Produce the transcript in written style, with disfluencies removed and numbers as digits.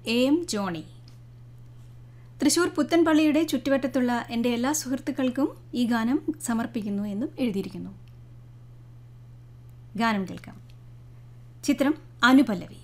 AM Johnny. Thrissur പുത്തൻപള്ളിയുടെ ചുറ്റുവട്ടത്തുള്ള എൻ്റെ എല്ലാ സുഹൃത്തുക്കൾക്കും ഈ ഗാനം സമർപ്പിക്കുന്നു എന്നും എഴുതിയിരിക്കുന്നു. ഗാനം കേൾക്കാം. ചിത്രം അനുപല്ലവി.